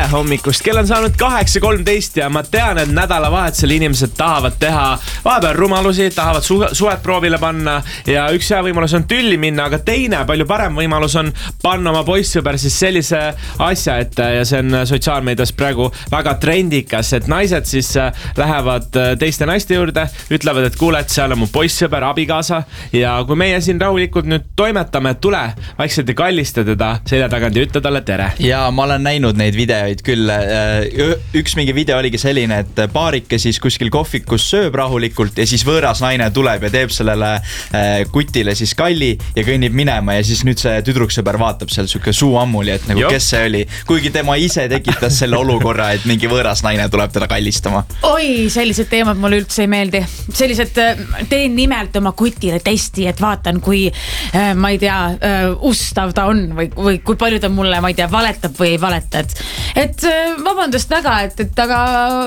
hommikust, kell on saanud 8:13 ja ma tean, et nädalavahetusel inimesed tahavad teha vahepeal rumalusi, tahavad suhet proovile panna ja üks hea võimalus on tülli minna, aga teine palju parem võimalus on panna oma poissõber siis sellise asja ette ja see on sotsiaalmeedias praegu väga trendikas, et naised siis lähevad teiste naiste juurde, ütlevad, et kuule, et seal on mu poissõber, abikaasa ja kui meie siin rahulikult nüüd toimetame, tule vaikselt ja kallista teda selja tagant ja ütle talle tere. Ja ma olen näinud neid videoid küll. Üks mingi video oligi selline, et paarike siis kuskil kohvikus sööb rahulikult ja siis võõras naine tuleb ja teeb sellele kutile siis kalli ja kõnnib minema ja siis nüüd see tüdruksõber vaatab seal siuke suu ammuli, et nagu kes see oli, kuigi tema ise tekitas selle olukorra, et mingi võõras naine tuleb teda kallistama. Oi, sellised teemad mulle üldse ei meeldi. Sellised teen nimelt oma kutile testi, et vaatan, kui ma ei tea, ustav ta on või kui palju ta mulle, ma ei tea, valetab või ei valeta, et vabandust väga, et aga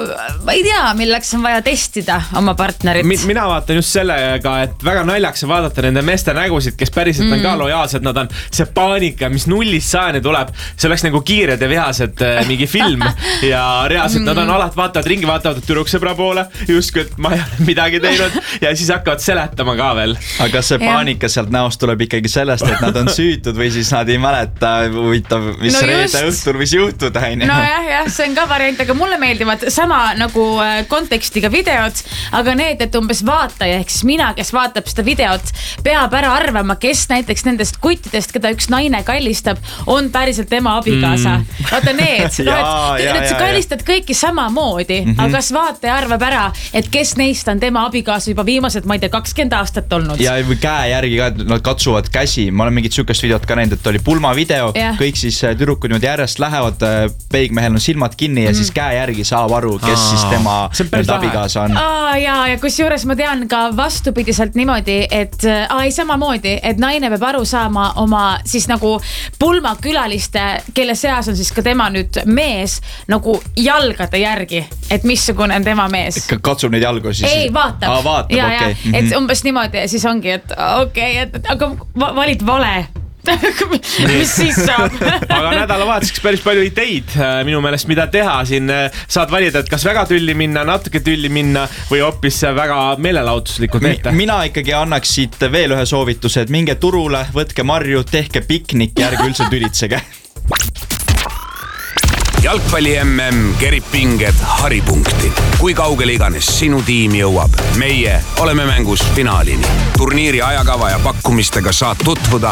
ma ei tea, milleks on vaja testida oma partnerit. Mina vaatan just sellega, et väga naljaks vaadata nende meeste nägusid, kes päriselt on ka lojaalsed, nad on see paanika, mis nullist sajani tuleb, see oleks nagu Kiired ja vihased mingi film ja reaalselt nad on alati vaatavad ringi, vaatavad tüdruksõbra poole, justkui, et ma ei ole midagi teinud ja siis hakkavad seletama ka veel. Aga see paanika sealt näost tuleb ikkagi sellest, et nad on süütud või siis nad ei mäleta, huvitav, mis reede õhtul võis juhtuda. No jah, see on ka variant, aga mulle meeldivad sama nagu kontekstiga videod, aga need, et umbes vaataja, ehk siis mina, kes vaatab seda videot, peab ära arvama, kes näiteks nendest kuttidest, keda üks naine kallistab, on päriselt tema abikaasa. Vaata need, sa kallistad kõiki samamoodi, aga kas vaataja arvab ära, et kes neist on tema abikaasa juba viimased, ma ei tea, 20 aastat olnud. Ja või käe järgi ka, nad katsuvad käsi. Ma olen mingit sükest videot ka näinud, et oli pulma video, kõik siis tüdrukud nüüd järjest lähevad, peigmehel on silmad kinni ja siis käe järgi saab aru, kes siis tema abikaasa on. Ja kusjuures ma tean ka vastupidiselt niimoodi, et samamoodi, et naine peab aru saama oma siis nagu pulmakülaliste, kelle seas on siis ka tema nüüd mees, nagu jalgade järgi, et missugune on tema mees. Katsub neid jalgu siis? Ei, vaatab. Vaatab, okei. Et umbes niimoodi siis ongi, et okei, aga valid vale. Mis siis saab? Aga nädalavahetuseks päris palju ideid minu meelest, mida teha siin. Saad valida, et kas väga tülli minna, natuke tülli minna või hoopis väga meelelahutuslikult meeta. Mina ikkagi annaks siit veel ühe soovituse, et minge turule, võtke marju, tehke piknik ja ärge üldse tülitsege. Jalgpalli MM kerib pinged haripunkti. Kui kaugele iganes sinu tiim jõuab, meie oleme mängus finaalini. Turniiri ajakava ja pakkumistega saad tutvuda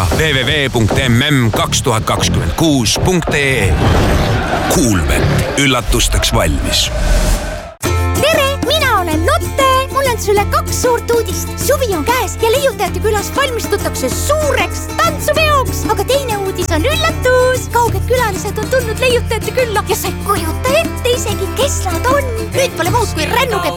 www.mm2026.ee. Kuulbet, üllatusteks valmis. Tere, mina olen Lotte. Mul on sulle 2 suurt uudist. Suvi on käes ja leiutajate külas valmistutakse suureks tantsuveoks. Aga teine uudis on üllatus. Kauged külalised on tulnud leiutajate külla ja sa ei kujuta ette isegi, kes nad on. Nüüd pole muud kui rännuke